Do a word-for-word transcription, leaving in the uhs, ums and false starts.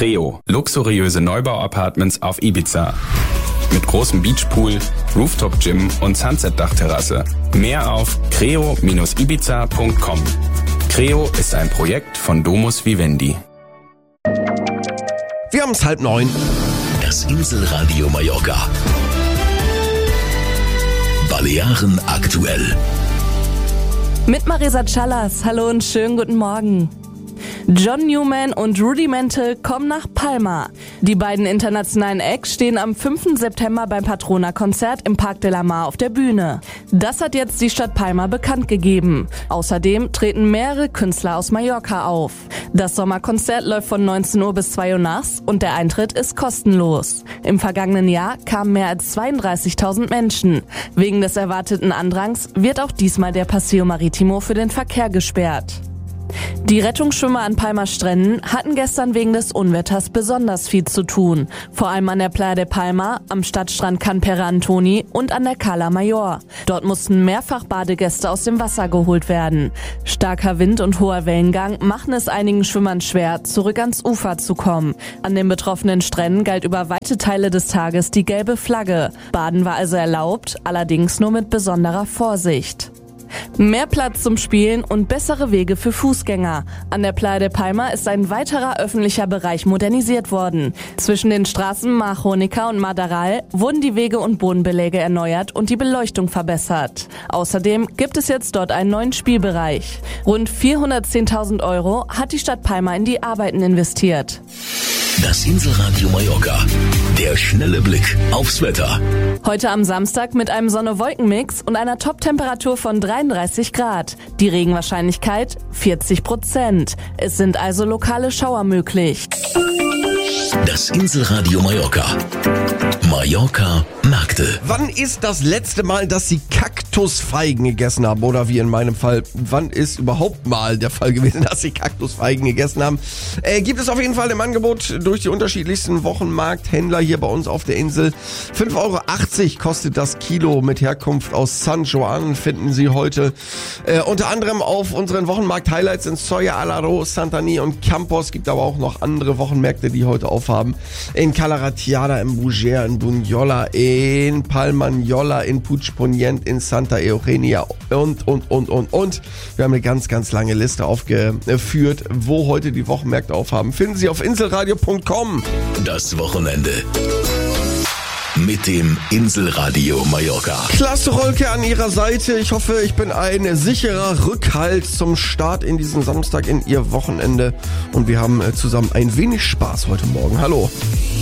Creo, luxuriöse Neubau-Apartments auf Ibiza. Mit großem Beachpool, Rooftop-Gym und Sunset-Dachterrasse. Mehr auf creo Bindestrich ibiza Punkt com. Creo ist ein Projekt von Domus Vivendi. Wir haben es halb neun. Das Inselradio Mallorca. Balearen aktuell. Mit Marisa Callas. Hallo und schönen guten Morgen. John Newman und Rudimental kommen nach Palma. Die beiden internationalen Acts stehen am fünften September beim Patrona-Konzert im Parc de la Mar auf der Bühne. Das hat jetzt die Stadt Palma bekannt gegeben. Außerdem treten mehrere Künstler aus Mallorca auf. Das Sommerkonzert läuft von neunzehn Uhr bis zwei Uhr nachts und der Eintritt ist kostenlos. Im vergangenen Jahr kamen mehr als zweiunddreißigtausend Menschen. Wegen des erwarteten Andrangs wird auch diesmal der Paseo Maritimo für den Verkehr gesperrt. Die Rettungsschwimmer an Palmas Stränden hatten gestern wegen des Unwetters besonders viel zu tun. Vor allem an der Playa de Palma, am Stadtstrand Can Pere Antoni und an der Cala Mayor. Dort mussten mehrfach Badegäste aus dem Wasser geholt werden. Starker Wind und hoher Wellengang machen es einigen Schwimmern schwer, zurück ans Ufer zu kommen. An den betroffenen Stränden galt über weite Teile des Tages die gelbe Flagge. Baden war also erlaubt, allerdings nur mit besonderer Vorsicht. Mehr Platz zum Spielen und bessere Wege für Fußgänger. An der Playa de Palma ist ein weiterer öffentlicher Bereich modernisiert worden. Zwischen den Straßen Mar Jónica und Madaral wurden die Wege und Bodenbeläge erneuert und die Beleuchtung verbessert. Außerdem gibt es jetzt dort einen neuen Spielbereich. Rund vierhundertzehntausend Euro hat die Stadt Palma in die Arbeiten investiert. Das Inselradio Mallorca. Der schnelle Blick aufs Wetter. Heute am Samstag mit einem Sonne-Wolken-Mix und einer Top-Temperatur von dreiunddreißig Grad. Die Regenwahrscheinlichkeit vierzig Prozent. Es sind also lokale Schauer möglich. Das Inselradio Mallorca. Mallorca Märkte. Wann ist das letzte Mal, dass Sie Kaktusfeigen gegessen haben? Oder wie in meinem Fall, wann ist überhaupt mal der Fall gewesen, dass Sie Kaktusfeigen gegessen haben? Äh, gibt es auf jeden Fall im Angebot durch die unterschiedlichsten Wochenmarkthändler hier bei uns auf der Insel. fünf Euro achtzig kostet das Kilo mit Herkunft aus San Juan, finden Sie heute. Äh, unter anderem auf unseren Wochenmarkt-Highlights in Soya, Alaro, Santani und Campos. Gibt aber auch noch andere Wochenmärkte, die heute aufhaben. In Calaratiada, in Bouger, in Bunyola, in Palmanyola, in Puigpunyent, in Santa Eugenia und, und, und, und, und. Wir haben eine ganz, ganz lange Liste aufgeführt, wo heute die Wochenmärkte aufhaben. Finden Sie auf inselradio Punkt com. Das Wochenende. Mit dem Inselradio Mallorca. Klasse Rolke an Ihrer Seite. Ich hoffe, ich bin ein sicherer Rückhalt zum Start in diesen Samstag in Ihr Wochenende. Und wir haben zusammen ein wenig Spaß heute Morgen. Hallo.